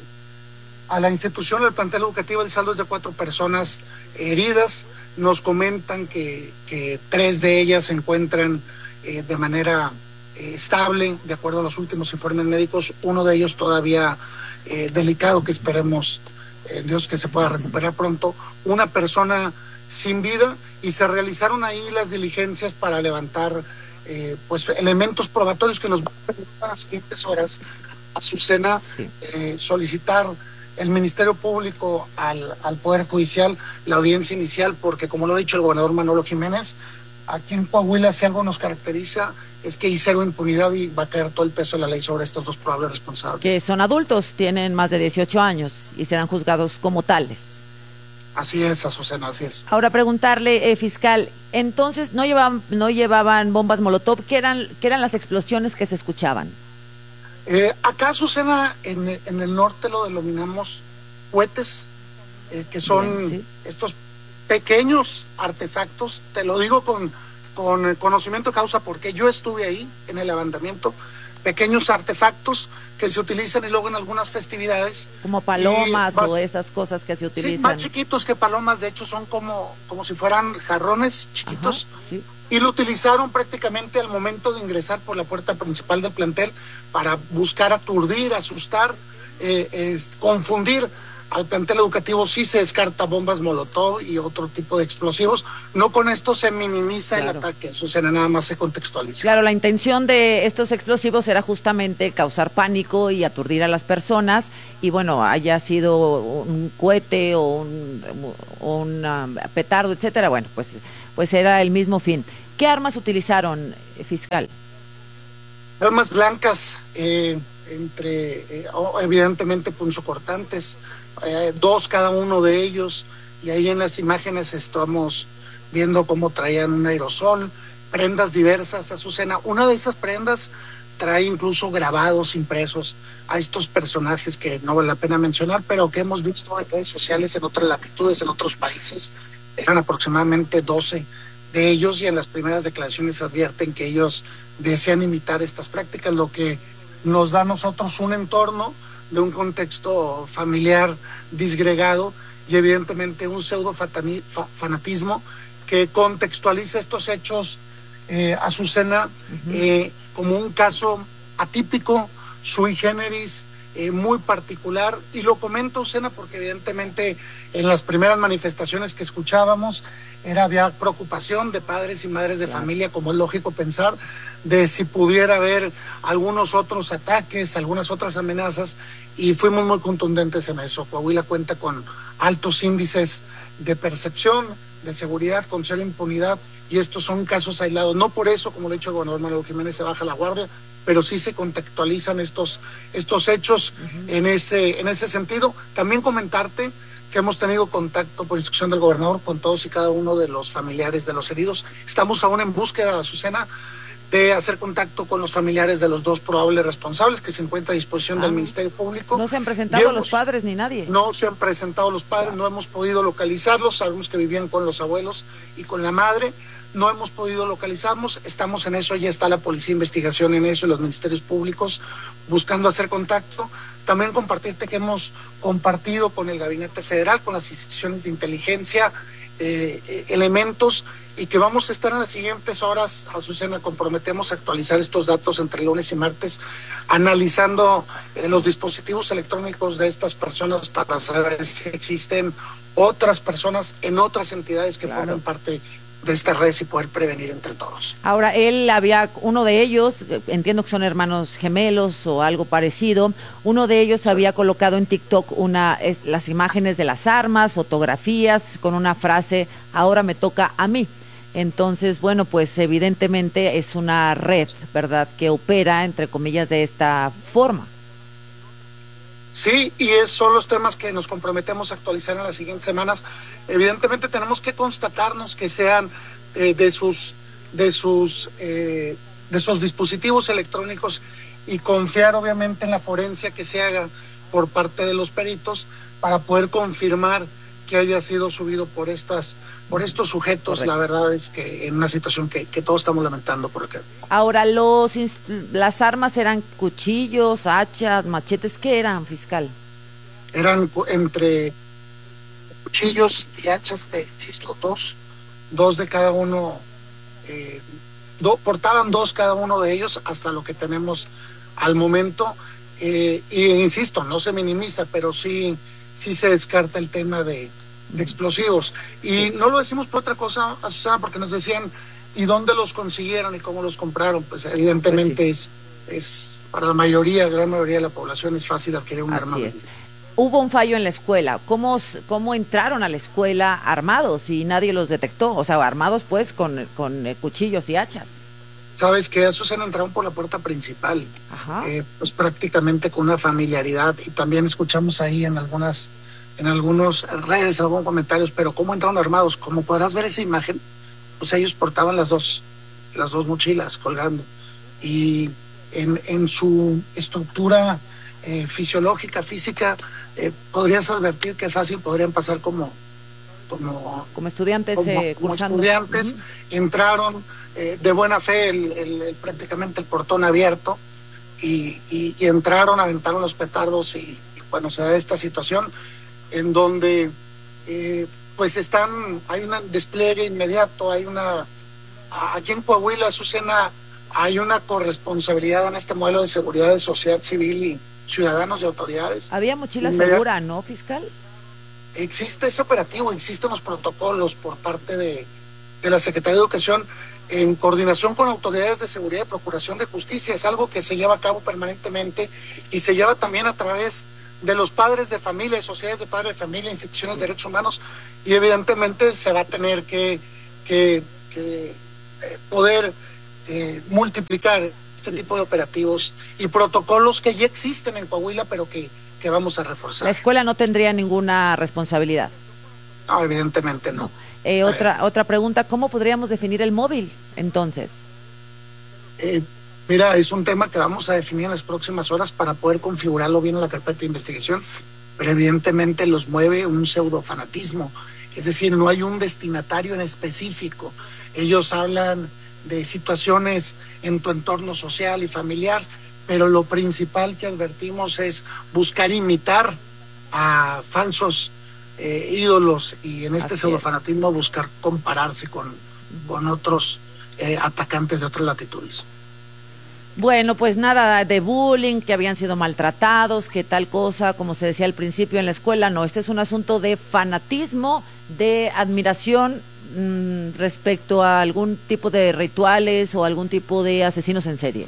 a la institución, al plantel educativo. El saldo es de cuatro personas heridas. Nos comentan que, que tres de ellas se encuentran eh, de manera eh, estable, de acuerdo a los últimos informes médicos. Uno de ellos todavía eh, delicado, que esperemos eh, Dios que se pueda recuperar pronto. Una persona sin vida, y se realizaron ahí las diligencias para levantar Eh, pues elementos probatorios que nos van a permitir en las siguientes horas, Azucena, sí. eh, solicitar el Ministerio Público al, al Poder Judicial la audiencia inicial, porque como lo ha dicho el gobernador Manolo Jiménez, aquí en Coahuila, si algo nos caracteriza es que hay cero impunidad y va a caer todo el peso de la ley sobre estos dos probables responsables. Que son adultos, tienen más de dieciocho años y serán juzgados como tales. Así es, Azucena, así es. Ahora preguntarle, eh, fiscal, entonces no llevaban, no llevaban bombas molotov, ¿qué eran, qué eran las explosiones que se escuchaban? Eh, acá, Azucena, en, en el norte lo denominamos cohetes, eh, que son Bien, ¿sí? estos pequeños artefactos, te lo digo con, con conocimiento de causa porque yo estuve ahí en el levantamiento, pequeños artefactos que se utilizan y luego en algunas festividades. Como palomas más, o esas cosas que se utilizan. Sí, más chiquitos que palomas, de hecho son como, como si fueran jarrones chiquitos. Ajá, sí. Y lo utilizaron prácticamente al momento de ingresar por la puerta principal del plantel para buscar aturdir, asustar, eh, eh, confundir al plantel educativo sí se descarta bombas molotov y otro tipo de explosivos. No con esto se minimiza claro. el ataque, Azucena, nada más se contextualiza. Claro, la intención de estos explosivos era justamente causar pánico y aturdir a las personas, y bueno, haya sido un cohete o un, un um, petardo, etcétera, bueno, pues, pues era el mismo fin. ¿Qué armas utilizaron, fiscal? Armas blancas, eh, entre, eh, evidentemente punzocortantes, eh, dos cada uno de ellos, y ahí en las imágenes estamos viendo cómo traían un aerosol, prendas diversas, Azucena. Una de esas prendas trae incluso grabados impresos a estos personajes que no vale la pena mencionar, pero que hemos visto en redes sociales en otras latitudes, en otros países. Eran aproximadamente doce de ellos, y en las primeras declaraciones advierten que ellos desean imitar estas prácticas, lo que nos da a nosotros un entorno de un contexto familiar disgregado y evidentemente un pseudo fanatismo que contextualiza estos hechos, eh, Azucena, uh-huh. eh, como un caso atípico, sui generis, eh, muy particular, y lo comento, Azucena, porque evidentemente en las primeras manifestaciones que escuchábamos era había preocupación de padres y madres de claro. familia, como es lógico pensar, de si pudiera haber algunos otros ataques, algunas otras amenazas, y fuimos muy contundentes en eso. Coahuila cuenta con altos índices de percepción, de seguridad, con cero impunidad, y estos son casos aislados. No por eso, como lo ha dicho el gobernador Manuel Jiménez, se baja la guardia, pero sí se contextualizan estos, estos hechos uh-huh. en ese, en ese sentido. También comentarte que hemos tenido contacto por instrucción del gobernador con todos y cada uno de los familiares de los heridos. Estamos aún en búsqueda, Azucena, de hacer contacto con los familiares de los dos probables responsables que se encuentra a disposición ah, del Ministerio Público. ¿No se han presentado hemos, los padres ni nadie? No se han presentado los padres, no hemos podido localizarlos, sabemos que vivían con los abuelos y con la madre, no hemos podido localizarlos, estamos en eso, ya está la Policía de Investigación en eso y los Ministerios Públicos buscando hacer contacto. También compartirte que hemos compartido con el Gabinete Federal, con las instituciones de inteligencia, eh, eh, elementos, y que vamos a estar en las siguientes horas, Azucena, comprometemos a actualizar estos datos entre lunes y martes, analizando eh, los dispositivos electrónicos de estas personas para saber si existen otras personas en otras entidades que claro. forman parte de esta red y poder prevenir entre todos. Ahora, él había, uno de ellos, entiendo que son hermanos gemelos o algo parecido, uno de ellos había colocado en TikTok una, es, las imágenes de las armas, fotografías, con una frase, ahora me toca a mí. Entonces, bueno, pues evidentemente es una red, ¿verdad?, que opera, entre comillas, de esta forma. Sí, y esos son los temas que nos comprometemos a actualizar en las siguientes semanas. Evidentemente tenemos que constatarnos que sean eh, de sus de sus eh, de sus dispositivos electrónicos y confiar obviamente en la forencia que se haga por parte de los peritos para poder confirmar que haya sido subido por estas por estos sujetos. Correcto. La verdad es que en una situación que, que todos estamos lamentando por acá. Ahora, los las armas eran cuchillos, hachas, machetes, ¿qué eran, fiscal? Eran entre cuchillos y hachas, te insisto, dos, dos de cada uno, eh, do, portaban dos cada uno de ellos hasta lo que tenemos al momento, eh, y insisto, no se minimiza, pero sí, sí se descarta el tema de de explosivos, y no lo decimos por otra cosa, Azucena, porque nos decían ¿y dónde los consiguieron y cómo los compraron? Pues evidentemente pues sí. es, es para la mayoría, la gran mayoría de la población es fácil adquirir un arma. Así es. Hubo un fallo en la escuela. ¿Cómo, ¿Cómo entraron a la escuela armados y nadie los detectó? O sea, armados pues con, con eh, cuchillos y hachas. Sabes que Azucena entraron por la puerta principal, eh, pues prácticamente con una familiaridad, y también escuchamos ahí en algunas en algunas redes, en algunos comentarios, pero ¿cómo entraron armados? Como podrás ver esa imagen, pues ellos portaban las dos, las dos mochilas colgando, y en, en su estructura eh, fisiológica, física, eh, podrías advertir que fácil podrían pasar como como, como estudiantes como, eh, como cursando. estudiantes, uh-huh. entraron eh, de buena fe, el, el, el, prácticamente el portón abierto, y, y, y entraron, aventaron los petardos, y, y bueno, se da esta situación en donde eh, pues están, hay un despliegue inmediato, hay una, aquí en Coahuila, Azucena, hay una corresponsabilidad en este modelo de seguridad de sociedad civil y, ciudadanos y autoridades. Había mochila Inmediat- segura, ¿no, fiscal? Existe ese operativo, existen los protocolos por parte de, de la Secretaría de Educación en coordinación con autoridades de seguridad y procuración de justicia. Es algo que se lleva a cabo permanentemente y se lleva también a través de los padres de familia, sociedades de padres de familia, instituciones de derechos humanos, y evidentemente se va a tener que, que, que eh, poder eh, multiplicar este tipo de operativos y protocolos que ya existen en Coahuila, pero que, que vamos a reforzar. La escuela no tendría ninguna responsabilidad. No, evidentemente no. Eh, otra, eh, otra pregunta, ¿cómo podríamos definir el móvil entonces? Eh, Mira, es un tema que vamos a definir en las próximas horas para poder configurarlo bien en la carpeta de investigación, pero evidentemente los mueve un pseudofanatismo, es decir, no hay un destinatario en específico. Ellos hablan de situaciones en tu entorno social y familiar, pero lo principal que advertimos es buscar imitar a falsos eh, ídolos y en este Así pseudofanatismo buscar compararse con, con otros eh, atacantes de otras latitudes. Bueno, pues nada de bullying, que habían sido maltratados, que tal cosa, como se decía al principio en la escuela, no, este es un asunto de fanatismo, de admiración mmm, respecto a algún tipo de rituales o algún tipo de asesinos en serie.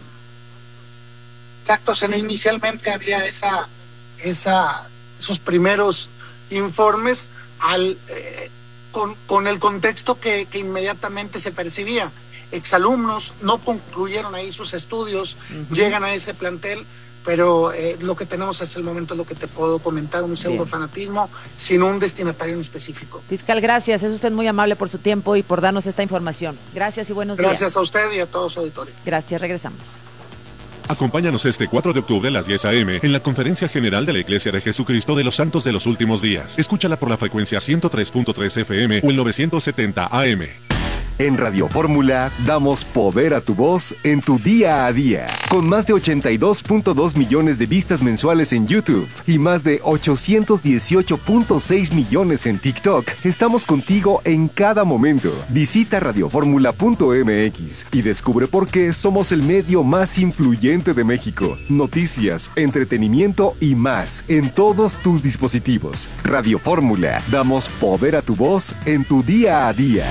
Exacto, o sea, inicialmente había esa, esa, esos primeros informes al, eh, con, con el contexto que, que inmediatamente se percibía. Exalumnos no concluyeron ahí sus estudios, uh-huh. llegan a ese plantel, pero eh, lo que tenemos hasta el momento es lo que te puedo comentar, un pseudofanatismo sin un destinatario en específico. Fiscal, gracias, es usted muy amable por su tiempo y por darnos esta información. Gracias y buenos gracias días. Gracias a usted y a todo su auditorio. Gracias, regresamos. Acompáñanos este cuatro de octubre a las diez a eme en la Conferencia General de la Iglesia de Jesucristo de los Santos de los Últimos Días. Escúchala por la frecuencia ciento tres punto tres efe eme o el novecientos setenta a eme. En Radio Fórmula damos poder a tu voz en tu día a día. Con más de ochenta y dos punto dos millones de vistas mensuales en YouTube y más de ochocientos dieciocho punto seis millones en TikTok, estamos contigo en cada momento. Visita radioformula punto eme equis y descubre por qué somos el medio más influyente de México. Noticias, entretenimiento y más en todos tus dispositivos. Radio Fórmula, damos poder a tu voz en tu día a día.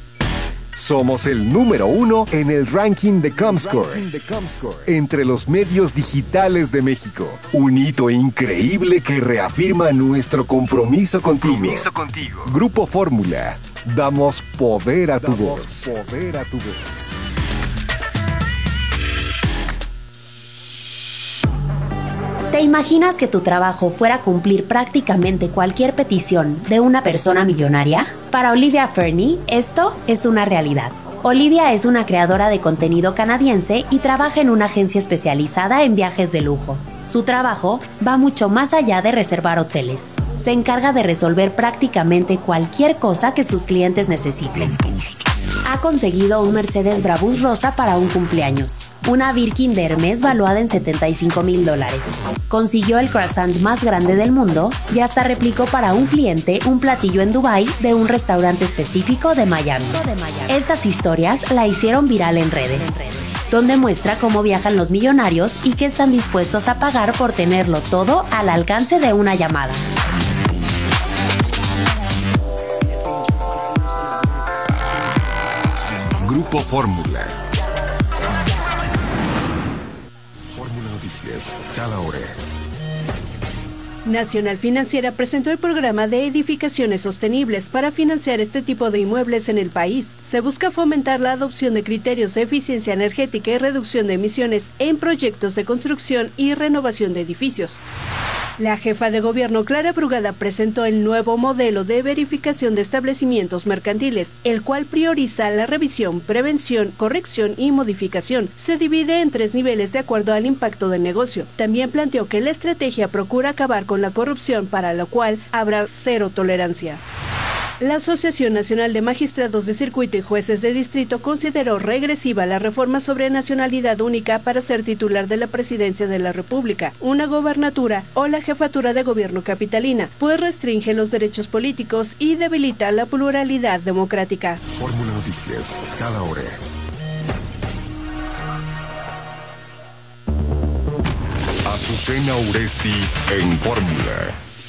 Somos el número uno en el ranking de Comscore, entre los medios digitales de México. Un hito increíble que reafirma nuestro compromiso contigo. Compromiso contigo. Grupo Fórmula, damos poder a tu voz. Poder a tu voz. ¿Te imaginas que tu trabajo fuera cumplir prácticamente cualquier petición de una persona millonaria? Para Olivia Fernie, esto es una realidad. Olivia es una creadora de contenido canadiense y trabaja en una agencia especializada en viajes de lujo. Su trabajo va mucho más allá de reservar hoteles. Se encarga de resolver prácticamente cualquier cosa que sus clientes necesiten. Ha conseguido un Mercedes Brabus rosa para un cumpleaños, una Birkin de Hermes valuada en setenta y cinco mil dólares. Consiguió el croissant más grande del mundo y hasta replicó para un cliente un platillo en Dubái de un restaurante específico de Miami. Estas historias la hicieron viral en redes, donde muestra cómo viajan los millonarios y qué están dispuestos a pagar por tenerlo todo al alcance de una llamada. Grupo Fórmula. Fórmula Noticias, cada hora. Nacional Financiera presentó el programa de edificaciones sostenibles para financiar este tipo de inmuebles en el país. Se busca fomentar la adopción de criterios de eficiencia energética y reducción de emisiones en proyectos de construcción y renovación de edificios. La jefa de gobierno Clara Brugada presentó el nuevo modelo de verificación de establecimientos mercantiles, el cual prioriza la revisión, prevención, corrección y modificación. Se divide en tres niveles de acuerdo al impacto del negocio. También planteó que la estrategia procura acabar con la corrupción, para lo cual habrá cero tolerancia. La Asociación Nacional de Magistrados de Circuito y Jueces de Distrito consideró regresiva la reforma sobre nacionalidad única para ser titular de la Presidencia de la República, una gobernatura o la jefatura de gobierno capitalina, pues restringe los derechos políticos y debilita la pluralidad democrática. Fórmula Noticias, cada hora. Azucena Uresti en Fórmula.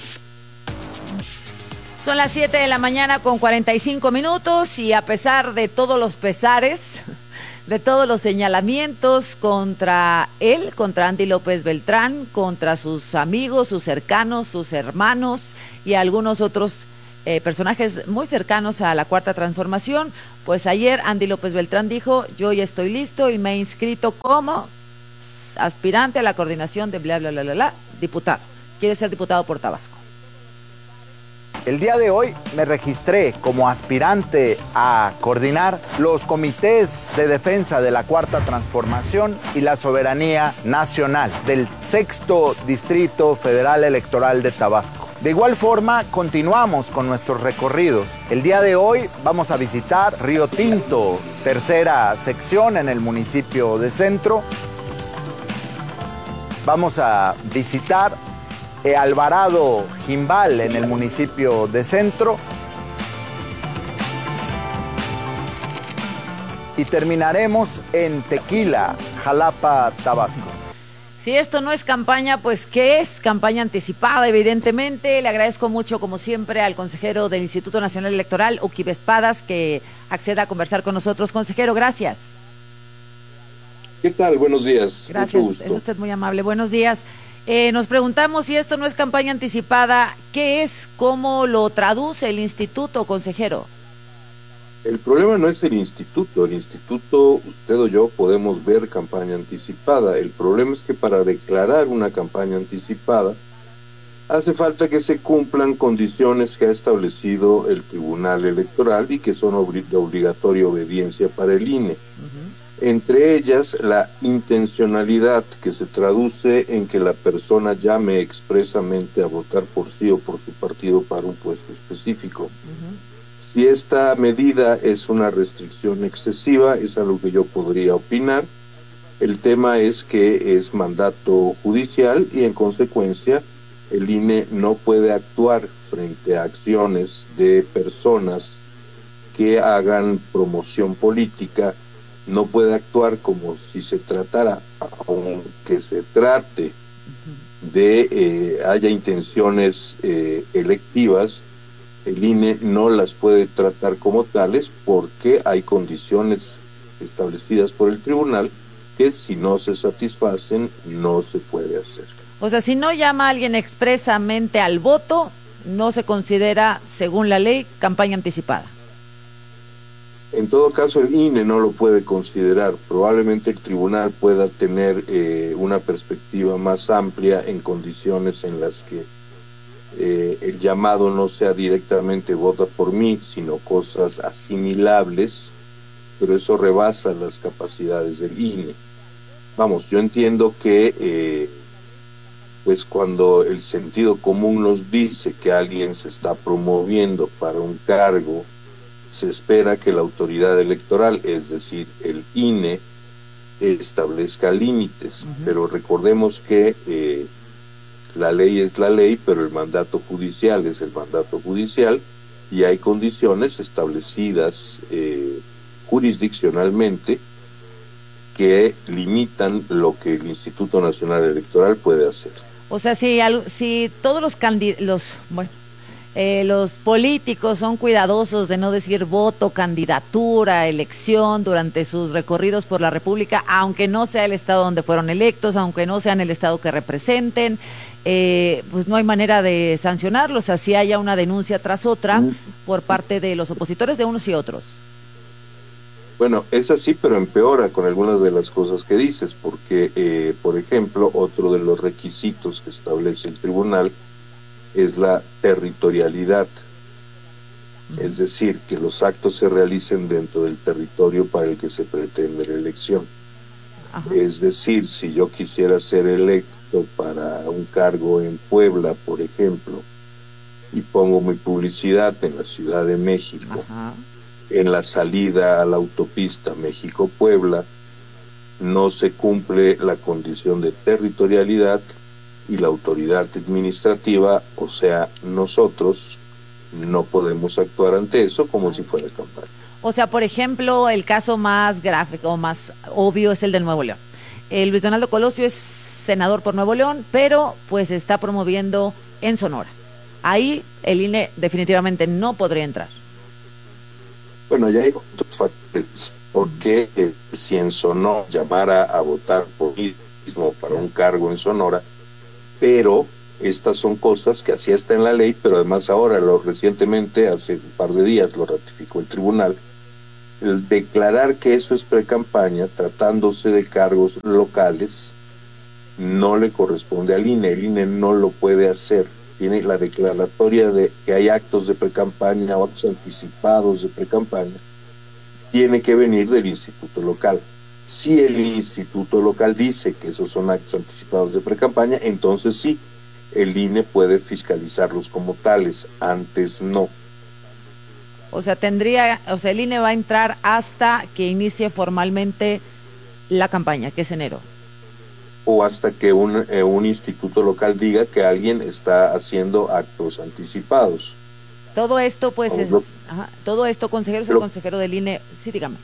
Son las siete de la mañana con cuarenta y cinco minutos y a pesar de todos los pesares, de todos los señalamientos contra él, contra Andy López Beltrán, contra sus amigos, sus cercanos, sus hermanos y algunos otros eh, personajes muy cercanos a la Cuarta Transformación, pues ayer Andy López Beltrán dijo: yo ya estoy listo y me he inscrito como aspirante a la coordinación de bla, bla, bla, bla, bla, diputado. Quiere ser diputado por Tabasco. El día de hoy me registré como aspirante a coordinar los comités de defensa de la Cuarta Transformación y la soberanía nacional del Sexto Distrito Federal Electoral de Tabasco. De igual forma, continuamos con nuestros recorridos. El día de hoy vamos a visitar Río Tinto, tercera sección en el municipio de Centro. Vamos a visitar Alvarado Jimbal en el municipio de Centro. Y terminaremos en Tequila, Jalapa, Tabasco. Si esto no es campaña, pues ¿qué es? Campaña anticipada, evidentemente. Le agradezco mucho, como siempre, al consejero del Instituto Nacional Electoral, Uki Espadas, que acceda a conversar con nosotros. Consejero, gracias. ¿Qué tal? Buenos días. Gracias, es usted muy amable. Buenos días. Eh, nos preguntamos si esto no es campaña anticipada, ¿qué es? ¿Cómo lo traduce el instituto, consejero? El problema no es el instituto, el instituto, usted o yo podemos ver campaña anticipada. El problema es que para declarar una campaña anticipada hace falta que se cumplan condiciones que ha establecido el Tribunal Electoral y que son de obligatoria obediencia para el I N E. Uh-huh. Entre ellas, la intencionalidad, que se traduce en que la persona llame expresamente a votar por sí o por su partido para un puesto específico. Uh-huh. Si esta medida es una restricción excesiva, es algo que yo podría opinar. El tema es que es mandato judicial y, en consecuencia, el I N E no puede actuar frente a acciones de personas que hagan promoción política. No puede actuar como si se tratara, aunque se trate de eh, haya intenciones eh, electivas, el I N E no las puede tratar como tales porque hay condiciones establecidas por el tribunal que si no se satisfacen no se puede hacer. O sea, si no llama a alguien expresamente al voto, no se considera, según la ley, campaña anticipada. En todo caso, el I N E no lo puede considerar. Probablemente el tribunal pueda tener eh, una perspectiva más amplia en condiciones en las que eh, el llamado no sea directamente vota por mí, sino cosas asimilables, pero eso rebasa las capacidades del I N E. Vamos, yo entiendo que eh, pues cuando el sentido común nos dice que alguien se está promoviendo para un cargo, se espera que la autoridad electoral, es decir, el I N E, establezca límites. Uh-huh. Pero recordemos que eh, la ley es la ley, pero el mandato judicial es el mandato judicial, y hay condiciones establecidas eh, jurisdiccionalmente que limitan lo que el Instituto Nacional Electoral puede hacer. O sea, si, si todos los candidatos, bueno, Eh, los políticos son cuidadosos de no decir voto, candidatura, elección durante sus recorridos por la República, aunque no sea el estado donde fueron electos, aunque no sea en el estado que representen, eh, pues no hay manera de sancionarlos, así haya una denuncia tras otra por parte de los opositores de unos y otros. Bueno, es así, pero empeora con algunas de las cosas que dices, porque, eh, por ejemplo, otro de los requisitos que establece el tribunal es la territorialidad, es decir, que los actos se realicen dentro del territorio para el que se pretende la elección. Ajá. Es decir, si yo quisiera ser electo para un cargo en Puebla, por ejemplo, y pongo mi publicidad en la Ciudad de México, ajá, en la salida a la autopista México-Puebla, no se cumple la condición de territorialidad, y la autoridad administrativa, o sea, nosotros, no podemos actuar ante eso como si fuera campaña. O sea, por ejemplo, el caso más gráfico, más obvio es el de Nuevo León. El Luis Donaldo Colosio es senador por Nuevo León, pero pues está promoviendo en Sonora. Ahí el I N E definitivamente no podría entrar. Bueno, ya hay otros factores, porque eh, si en Sonora llamara a votar por mismo para un cargo en Sonora, pero estas son cosas que así está en la ley, pero además ahora, lo recientemente, hace un par de días, lo ratificó el tribunal, el declarar que eso es precampaña, tratándose de cargos locales, no le corresponde al I N E, el I N E no lo puede hacer. Tiene la declaratoria de que hay actos de precampaña o actos anticipados de precampaña, tiene que venir del instituto local. Si el instituto local dice que esos son actos anticipados de precampaña, entonces sí, el I N E puede fiscalizarlos como tales, antes no. O sea, tendría, o sea, el I N E va a entrar hasta que inicie formalmente la campaña, que es enero. O hasta que un, eh, un instituto local diga que alguien está haciendo actos anticipados. Todo esto, pues, es, lo, ajá, todo esto, consejero, es el lo, consejero del I N E. Sí, dígame.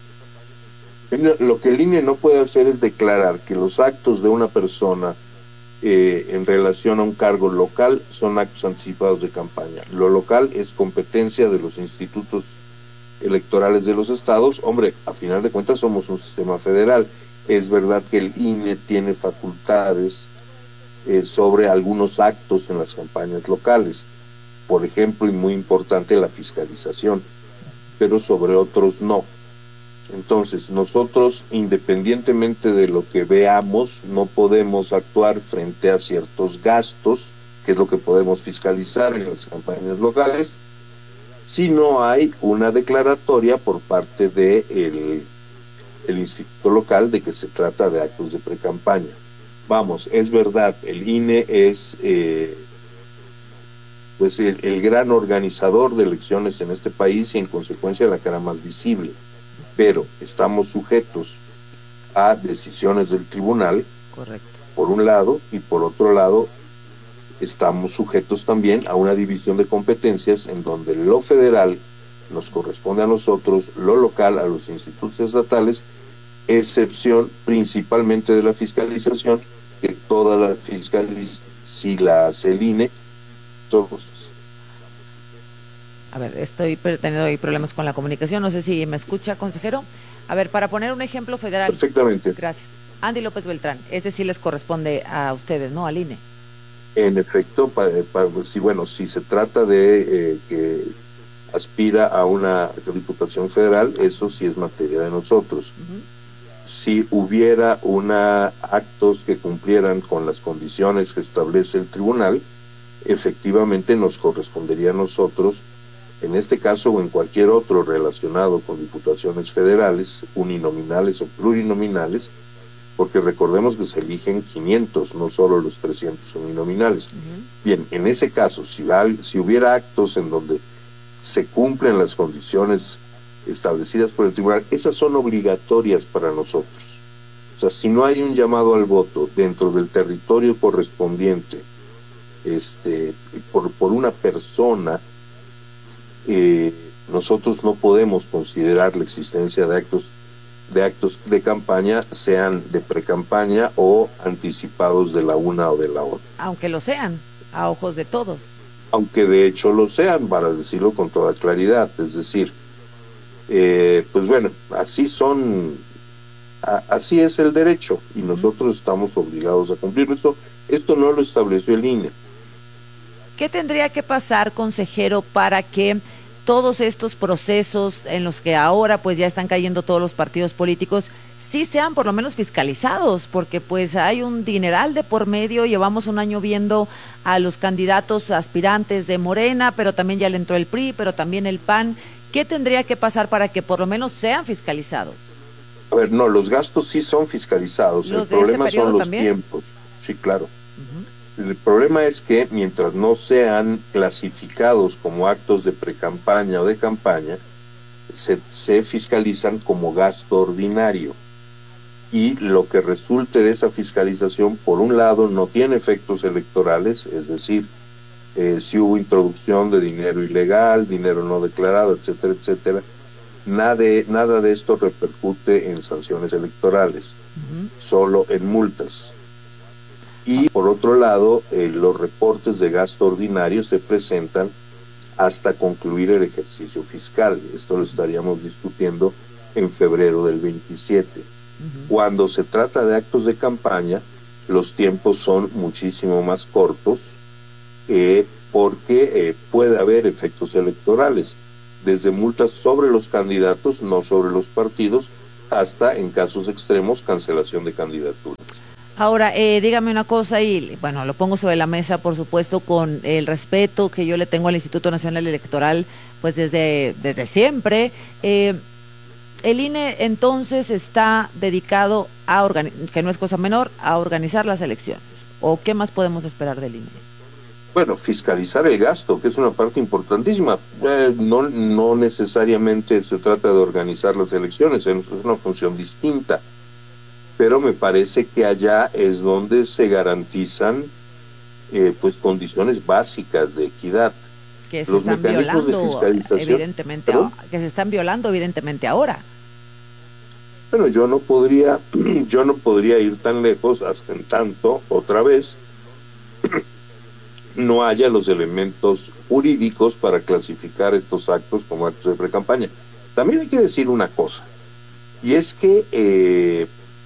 Lo que el I N E no puede hacer es declarar que los actos de una persona eh, en relación a un cargo local son actos anticipados de campaña. Lo local es competencia de los institutos electorales de los estados. Hombre, a final de cuentas somos un sistema federal. Es verdad que el I N E tiene facultades eh, sobre algunos actos en las campañas locales, por ejemplo, y muy importante, la fiscalización, pero sobre otros no. Entonces, nosotros, independientemente de lo que veamos, no podemos actuar frente a ciertos gastos, que es lo que podemos fiscalizar en las campañas locales, si no hay una declaratoria por parte de el el instituto local de que se trata de actos de precampaña. Vamos, es verdad, el I N E es eh, pues el, el gran organizador de elecciones en este país y en consecuencia la cara más visible, pero estamos sujetos a decisiones del tribunal. Correcto. Por un lado, y por otro lado estamos sujetos también a una división de competencias en donde lo federal nos corresponde a nosotros, lo local a los institutos estatales, excepción principalmente de la fiscalización, que toda la fiscalización, si la hace el I N E, somos. A ver, estoy teniendo ahí problemas con la comunicación, no sé si me escucha, consejero. A ver, para poner un ejemplo federal. Perfectamente. Gracias. Andy López Beltrán, ese sí les corresponde a ustedes, ¿no? Al I N E. En efecto, para, para, si, bueno, si se trata de eh, que aspira a una diputación federal, eso sí es materia de nosotros. Uh-huh. Si hubiera una actos que cumplieran con las condiciones que establece el tribunal, efectivamente nos correspondería a nosotros, en este caso o en cualquier otro relacionado con diputaciones federales, uninominales o plurinominales, porque recordemos que se eligen quinientos, no solo los trescientos uninominales. Uh-huh. Bien, en ese caso, si, si hubiera actos en donde se cumplen las condiciones establecidas por el tribunal, esas son obligatorias para nosotros. O sea, si no hay un llamado al voto dentro del territorio correspondiente, este, por, por una persona, eh, nosotros no podemos considerar la existencia de actos de actos de campaña, sean de precampaña o anticipados de la una o de la otra. Aunque lo sean, a ojos de todos. Aunque de hecho lo sean, para decirlo con toda claridad, es decir, eh, pues bueno, así son, a, así es el derecho y nosotros estamos obligados a cumplirlo. Esto, esto no lo estableció el I N E. ¿Qué tendría que pasar, consejero, para que todos estos procesos en los que ahora pues ya están cayendo todos los partidos políticos sí sean por lo menos fiscalizados? Porque pues hay un dineral de por medio, llevamos un año viendo a los candidatos aspirantes de Morena, pero también ya le entró el P R I, pero también el P A N. ¿Qué tendría que pasar para que por lo menos sean fiscalizados? A ver, no, los gastos sí son fiscalizados, el problema este son los también? tiempos, sí, claro. Uh-huh. El problema es que mientras no sean clasificados como actos de precampaña o de campaña, se, se fiscalizan como gasto ordinario. Y lo que resulte de esa fiscalización, por un lado, no tiene efectos electorales, es decir, eh, si hubo introducción de dinero ilegal, dinero no declarado, etcétera, etcétera, nada de, nada de esto repercute en sanciones electorales, uh-huh. solo en multas. Y por otro lado, eh, los reportes de gasto ordinario se presentan hasta concluir el ejercicio fiscal. Esto lo estaríamos discutiendo en febrero del veintisiete. Uh-huh. Cuando se trata de actos de campaña, los tiempos son muchísimo más cortos, eh, porque eh, puede haber efectos electorales, desde multas sobre los candidatos, no sobre los partidos, hasta, en casos extremos, cancelación de candidaturas. Ahora, eh, dígame una cosa y, bueno, lo pongo sobre la mesa, por supuesto, con el respeto que yo le tengo al Instituto Nacional Electoral, pues desde, desde siempre. Eh, el I N E, entonces, está dedicado a, organi- que no es cosa menor, a organizar las elecciones. ¿O qué más podemos esperar del I N E? Bueno, fiscalizar el gasto, que es una parte importantísima. Eh, no, no necesariamente se trata de organizar las elecciones, es una función distinta. Pero me parece que allá es donde se garantizan eh, pues condiciones básicas de equidad. Que se Los están mecanismos violando, de fiscalización, evidentemente, ahora, que se están violando evidentemente ahora. Bueno, yo no podría, yo no podría ir tan lejos hasta en tanto, otra vez, no haya los elementos jurídicos para clasificar estos actos como actos de precampaña. También hay que decir una cosa, y es que eh,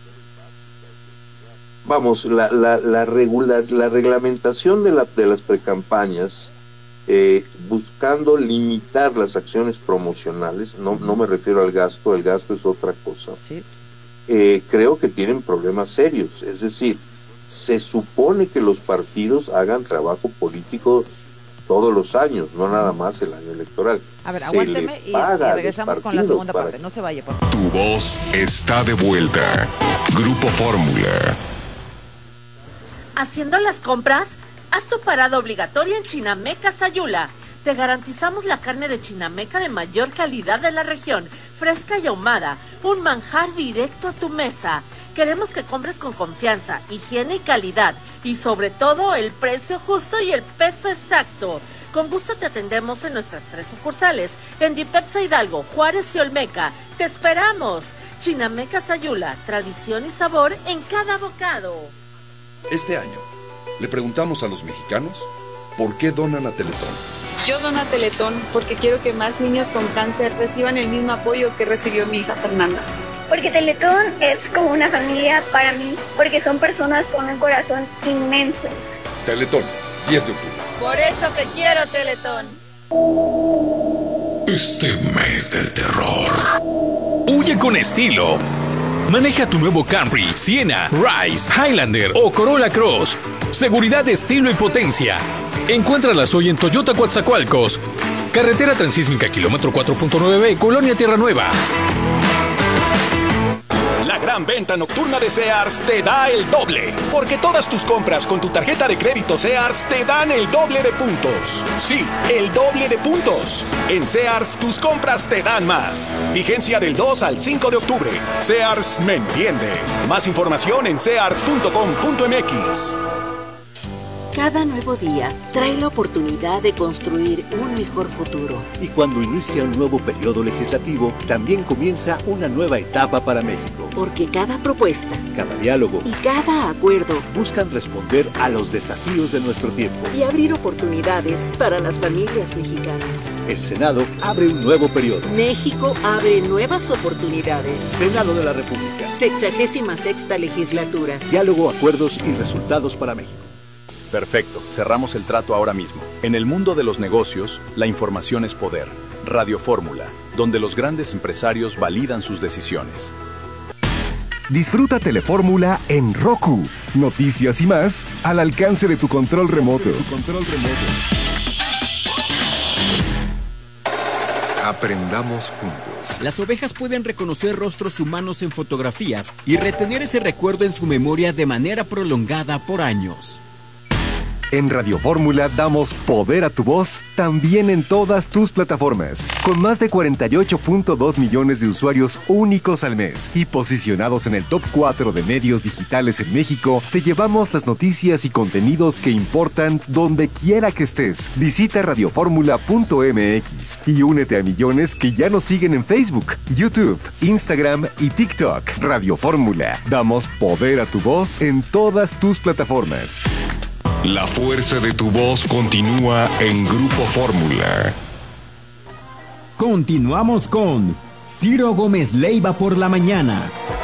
vamos, la, la, la, regular, la reglamentación de, la, de las precampañas, eh, buscando limitar las acciones promocionales, no, no me refiero al gasto, el gasto es otra cosa, sí. eh, creo que tienen problemas serios. Es decir, se supone que los partidos hagan trabajo político todos los años, no nada más el año electoral. A ver, se aguánteme y, y regresamos con la segunda parte, no se vaya, por favor. Tu voz está de vuelta. Grupo Fórmula. Haciendo las compras, haz tu parada obligatoria en Chinameca Sayula. Te garantizamos la carne de Chinameca de mayor calidad de la región, fresca y ahumada, un manjar directo a tu mesa. Queremos que compres con confianza, higiene y calidad, y sobre todo el precio justo y el peso exacto. Con gusto te atendemos en nuestras tres sucursales, en Dipepsa Hidalgo, Juárez y Olmeca. ¡Te esperamos! Chinameca Sayula, tradición y sabor en cada bocado. Este año, le preguntamos a los mexicanos por qué donan a Teletón. Yo dono a Teletón porque quiero que más niños con cáncer reciban el mismo apoyo que recibió mi hija Fernanda. Porque Teletón es como una familia para mí, porque son personas con un corazón inmenso. Teletón, diez de octubre. Por eso te quiero, Teletón. Este mes del terror. Huye con estilo. Maneja tu nuevo Camry, Siena, Rise, Highlander o Corolla Cross. Seguridad, estilo y potencia. Encuéntralas hoy en Toyota Coatzacoalcos. Carretera Transísmica, kilómetro cuatro punto nueve B, Colonia Tierra Nueva. La gran venta nocturna de Sears te da el doble, porque todas tus compras con tu tarjeta de crédito Sears te dan el doble de puntos. Sí, el doble de puntos. En Sears tus compras te dan más. Vigencia del dos al cinco de octubre. Sears me entiende. Más información en sears punto com punto m x. Cada nuevo día trae la oportunidad de construir un mejor futuro. Y cuando inicia un nuevo periodo legislativo, también comienza una nueva etapa para México. Porque cada propuesta, cada diálogo y cada acuerdo buscan responder a los desafíos de nuestro tiempo y abrir oportunidades para las familias mexicanas. El Senado abre un nuevo periodo. México abre nuevas oportunidades. Senado de la República. Sexagésima sexta legislatura. Diálogo, acuerdos y resultados para México. Perfecto, cerramos el trato ahora mismo. En el mundo de los negocios, la información es poder. Radio Fórmula, donde los grandes empresarios validan sus decisiones. Disfruta Telefórmula en Roku. Noticias y más al alcance de tu control remoto. Tu control remoto. Aprendamos juntos. Las ovejas pueden reconocer rostros humanos en fotografías y retener ese recuerdo en su memoria de manera prolongada por años. En Radio Fórmula damos poder a tu voz también en todas tus plataformas. Con más de cuarenta y ocho punto dos millones de usuarios únicos al mes y posicionados en el top cuatro de medios digitales en México, te llevamos las noticias y contenidos que importan donde quiera que estés. Visita radioformula punto m x y únete a millones que ya nos siguen en Facebook, YouTube, Instagram y TikTok. Radio Fórmula. Damos poder a tu voz en todas tus plataformas. La fuerza de tu voz continúa en Grupo Fórmula. Continuamos con Ciro Gómez Leiva por la mañana.